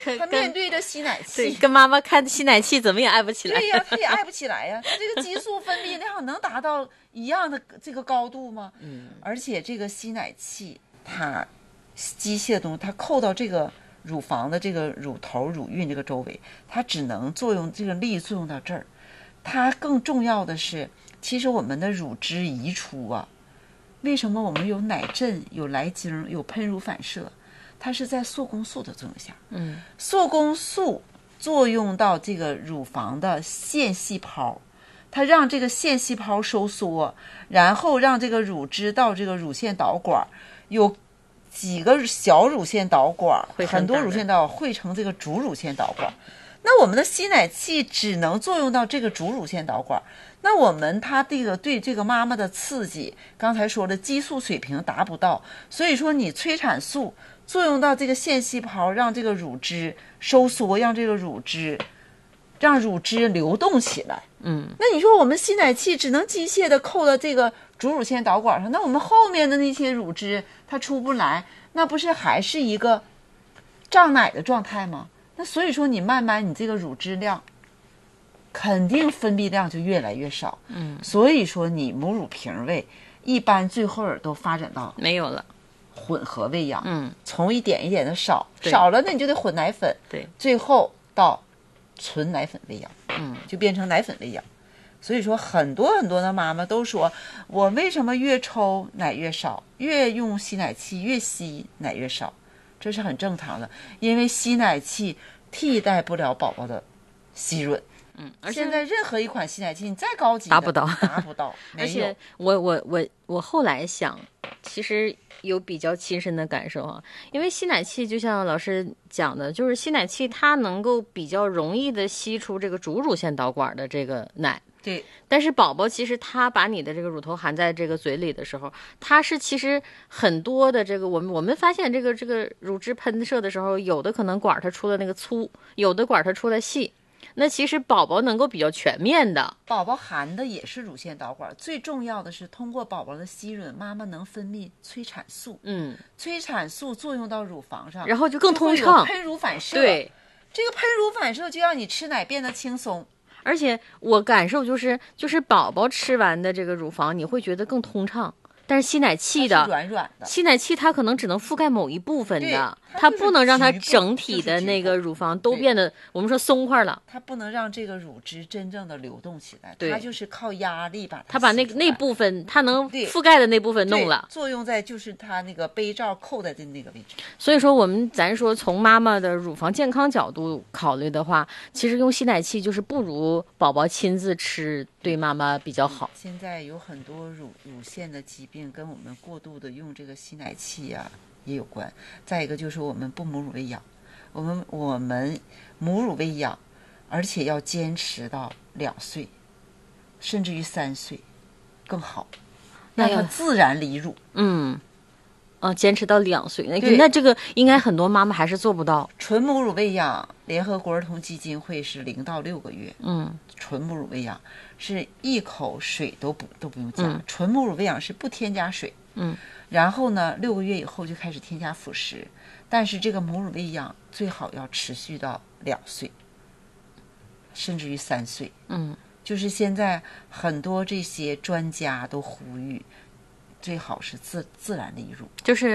他面对着吸奶器， 跟妈妈看吸奶器怎么也爱不起来。 对呀，他也爱不起来呀。他这个激素分泌量能达到一样的这个高度吗？而且这个吸奶器，它机械的东西，它扣到这个乳房的这个乳头、乳晕这个周围，它只能作用这个力作用到这儿。它更重要的是，其实我们的乳汁移出啊，为什么我们有奶阵、有来精、有喷乳反射？它是在缩宫素的作用下，缩宫素作用到这个乳房的腺细胞，它让这个腺细胞收缩，然后让这个乳汁到这个乳腺导管，有几个小乳腺导管，很多乳腺导管汇成这个主乳腺导管。那我们的吸奶器只能作用到这个主乳腺导管，那我们它这个对这个妈妈的刺激，刚才说的激素水平达不到，所以说你催产素作用到这个腺细胞，让这个乳汁收缩，让乳汁流动起来。那你说我们吸奶器只能机械的扣到这个主乳腺导管上，那我们后面的那些乳汁它出不来，那不是还是一个胀奶的状态吗？那所以说你慢慢你这个乳汁量肯定分泌量就越来越少。所以说你母乳瓶喂一般最后都发展到没有了混合喂养，从一点一点的少了，那你就得混奶粉， 对， 最后到纯奶粉喂养，就变成奶粉喂养。所以说很多的妈妈都说，我为什么越抽奶越少，越用吸奶器越吸奶越少，这是很正常的，因为吸奶器替代不了宝宝的吸吮。而现在任何一款吸奶器，你再高级的达不到。 而且我后来想，其实有比较亲身的感受啊，因为吸奶器就像老师讲的，就是吸奶器它能够比较容易的吸出这个主乳腺导管的这个奶。 对， 但是宝宝其实他把你的这个乳头含在这个嘴里的时候，他是其实很多的这个我们发现这个乳汁喷射的时候，有的可能管它出的那个粗，有的管它出的细。那其实宝宝能够比较全面的， 宝宝含的也是乳腺导管，最重要的是通过宝宝的吸吮，妈妈能分泌催产素，催产素作用到乳房上， 然后就更通畅， 喷乳反射。 对， 这个喷乳反射就让你吃奶变得轻松。 而且我感受就是宝宝吃完的这个乳房，你会觉得更通畅。但是吸奶器的软软的， 吸奶器它可能只能覆盖某一部分的，它不能让它整体的那个乳房都变得我们说松快了。 它不能让这个乳汁真正的流动起来，它就是靠压力它把那部分它能覆盖的那部分弄了， 作用在就是它那个杯罩扣在的那个位置。 所以说咱说从妈妈的乳房健康角度考虑的话，其实用吸奶器就是不如宝宝亲自吃对妈妈比较好。 现在有很多乳腺的疾病跟我们过度的用这个吸奶器啊也有关。再一个就是我们不母乳喂养，我们母乳喂养，而且要坚持到2岁，甚至于3岁更好，让它自然离乳。 坚持到2岁，那这个应该很多妈妈还是做不到。 纯母乳喂养，联合国儿童基金会是0到6个月。纯母乳喂养是一口水都不用加，纯母乳喂养是不添加水。然后呢，6个月以后就开始添加辅食，但是这个母乳喂养最好要持续到2岁，甚至于3岁。就是现在很多这些专家都呼吁，最好是自然离乳， 就是